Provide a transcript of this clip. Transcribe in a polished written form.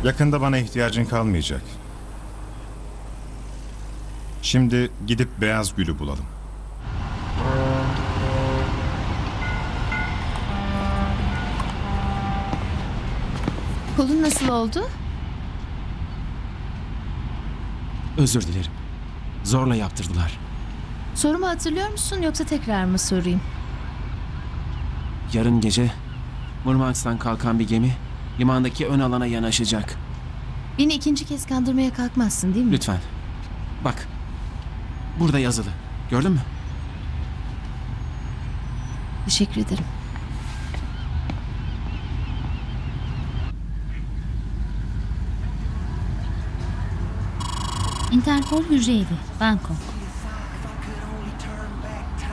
Yakında bana ihtiyacın kalmayacak. Şimdi gidip Beyaz Gül'ü bulalım. Kolun nasıl oldu? Özür dilerim. Zorla yaptırdılar. Sorumu hatırlıyor musun yoksa tekrar mı sorayım? Yarın gece Murmansk'tan kalkan bir gemi limandaki ön alana yanaşacak. Beni ikinci kez kandırmaya kalkmazsın değil mi? Lütfen. Bak. Burada yazılı. Gördün mü? Teşekkür ederim. Interpol hücre evi, Bangkok.